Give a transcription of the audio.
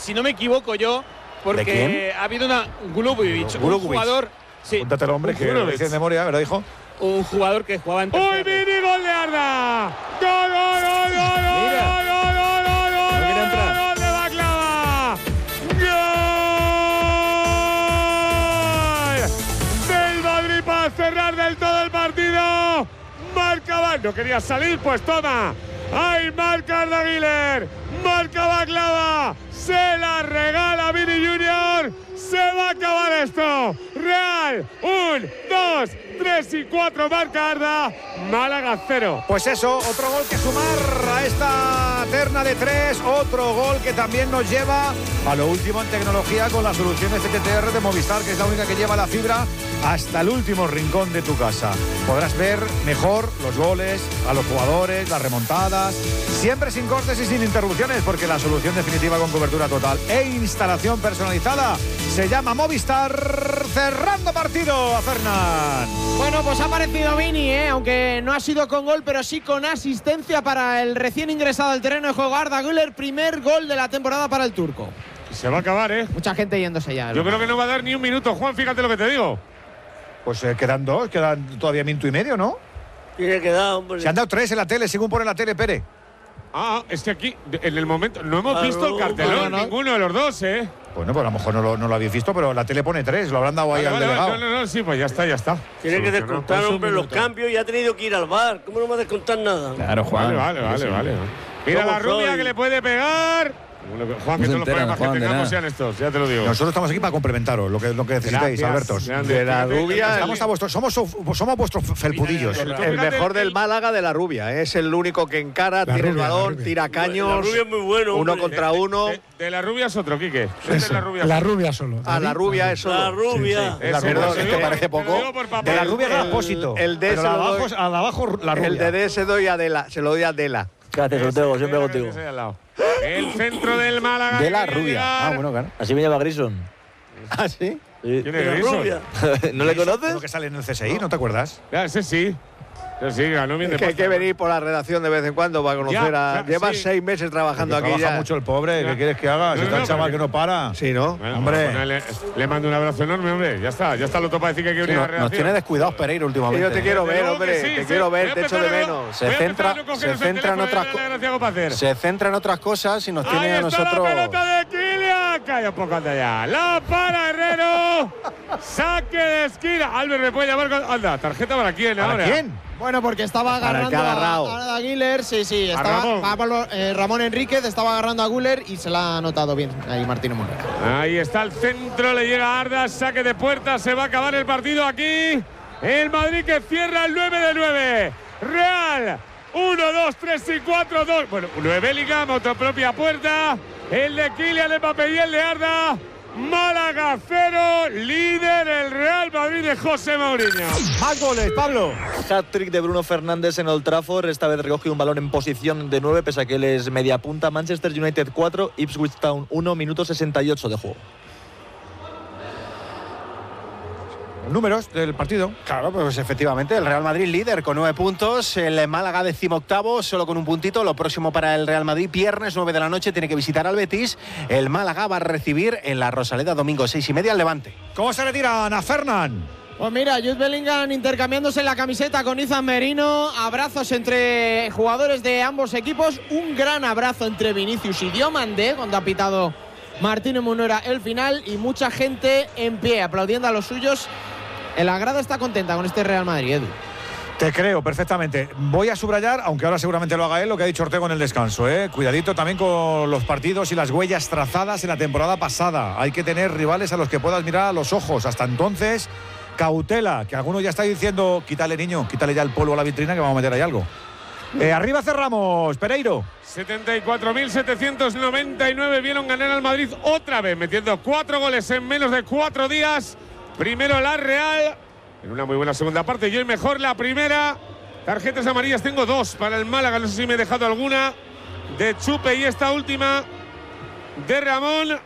si no me equivoco yo, porque ha habido un jugador. Sí, Cuéntatelo, hombre, que lo dice de memoria, ¿verdad, hijo? Un jugador que jugaba en tercera. ¡Uy, mini gol de Arda! ¡Gol, gol, gol, gol, Mira. gol, gol, gol, gol, gol, No quiere entrar. gol de Baklava! ¡Gol! Del Madrid para cerrar del todo el partido. Marca, no quería salir, pues toma. ¡Ay, marca Arda Güler! ¡Marca Baklava! ¡Se la regala Vini Junior! ¡Se va a acabar esto! ¡Real! 1, 2, 3 y 4 marca Arda. Málaga 0. Pues eso, otro gol que sumar a esta terna de 3. Otro gol que también nos lleva a lo último en tecnología con la solución FTTR de Movistar, que es la única que lleva la fibra hasta el último rincón de tu casa. Podrás ver mejor los goles, a los jugadores, las remontadas, siempre sin cortes y sin interrupciones, porque la solución definitiva con cobertura total e instalación personalizada se llama Movistar. Cerrando partido a Fernán. Bueno, pues ha aparecido Vini, aunque no ha sido con gol, pero sí con asistencia para el recién ingresado al terreno de juego Arda Güler. Primer gol de la temporada para el turco. Se va a acabar, ¿eh? Mucha gente yéndose ya. Yo creo que no va a dar ni un minuto, Juan, fíjate lo que te digo. Pues quedan 2, quedan todavía minuto y medio, ¿no? Tiene que dar, hombre. Se han dado 3 en la tele, según pone la tele, Pere. Es que aquí, en el momento, no hemos visto el cartelón, no. ninguno de los dos, ¿eh? Bueno, pues a lo mejor no lo habéis visto, pero la tele pone 3, lo habrán dado ahí al delegado. No, sí, pues ya está. Tiene que descontar, hombre, los cambios y ha tenido que ir al bar. ¿Cómo no va a descontar nada? Claro, Juan. Vale. Mira la rubia que le puede pegar. Juan, que todos los problemas que tengamos sean estos, ya te lo digo. Nosotros estamos aquí para complementaros lo que necesitéis, Albertos. De la rubia. Estamos a vuestros, somos vuestros felpudillos. El mejor del Málaga de la rubia. Es el único que encara, tira el balón, tira caños. La rubia es muy bueno. Uno hombre. contra uno. De la rubia es otro, Quique. La rubia solo. La rubia es solo. La rubia. Perdón, es que parece poco. De la rubia era Apósito. El D pero se lo abajo, doy. al abajo la rubia. El de D se doy a Adela. Se lo doy a Adela. Gracias, Ortego, siempre contigo. El centro del Málaga. De la rubia. Bueno, claro. Así me llama Grison. ¿Ah, sí? Sí. ¿Quién La es eso? rubia. ¿No le Uno conoces? que sale en el CSI, ¿no te acuerdas? Ese sí. Sí, ganó bien de Es que hay pasta. que venir por la redacción de vez en cuando para conocer a. Lleva 6 meses trabajando aquí Trabaja ya. mucho el pobre, ¿qué quieres que haga? Si está el chaval que no para. Sí, ¿no? Bueno, Hombre. pues le mando un abrazo enorme, hombre. Ya está lo topa decir que hay que venir a la redacción. Nos tiene descuidados Pereira últimamente. Yo te quiero ver, luego hombre. que sí, Te sí. quiero ver, Voy a te echo de empezar a- menos. voy a empezar a no coger ese teléfono y darle gracias a Copacer. Se centra en otras cosas y nos Ahí tiene a está nosotros. la pelota de Kylian. Calla un poco, anda ya. La para Herrero. Saque de esquina. Albert me puede llamar con. Anda, tarjeta para quién ahora. ¿Para quién? Bueno, porque estaba Para el que agarrando ha agarrado. a Arda Güler. Sí, A estaba Ramón. Pablo, Ramón Enríquez estaba agarrando a Güler y se la ha anotado bien ahí Martínez Monreal. Ahí está el centro, le llega a Arda, saque de puerta, se va a acabar el partido aquí. El Madrid que cierra el 9 de 9. Real, 1, 2, 3 y 4, 2. Bueno, 9 Bellingham, otra propia puerta. El de Kylian Mbappé y el de Arda. Málaga 0, líder el Real Madrid de José Mourinho. Más goles, Pablo. Hat-trick de Bruno Fernández en Old Trafford. Esta vez recoge un balón en posición de 9, pese a que él es media punta. Manchester United 4, Ipswich Town 1, minuto 68 de juego. Números del partido. Claro, pues efectivamente, el Real Madrid líder con 9 puntos, el Málaga 18º, solo con un puntito. Lo próximo para el Real Madrid, viernes 9 de la noche, tiene que visitar al Betis. El Málaga va a recibir en la Rosaleda domingo 6:30 al Levante. ¿Cómo se retiran a Fernán? Pues mira, Jude Bellingham intercambiándose la camiseta con Izan Merino. Abrazos entre jugadores de ambos equipos. Un gran abrazo entre Vinicius y Diomandé, cuando ha pitado Martínez Munera el final. Y mucha gente en pie aplaudiendo a los suyos. La grada está contenta con este Real Madrid, Edu. Te creo perfectamente. Voy a subrayar, aunque ahora seguramente lo haga él, lo que ha dicho Ortego en el descanso. Cuidadito también con los partidos y las huellas trazadas en la temporada pasada. Hay que tener rivales a los que puedas mirar a los ojos. Hasta entonces, cautela, que alguno ya está diciendo, quítale niño, quítale ya el polvo a la vitrina que vamos a meter ahí algo. Arriba cerramos, Pereiro. 74.799 vieron ganar al Madrid otra vez, metiendo 4 goles en menos de 4 días. Primero la Real, en una muy buena segunda parte, y hoy mejor la primera. Tarjetas amarillas tengo 2 para el Málaga, no sé si me he dejado alguna. De Chupe y esta última de Ramón.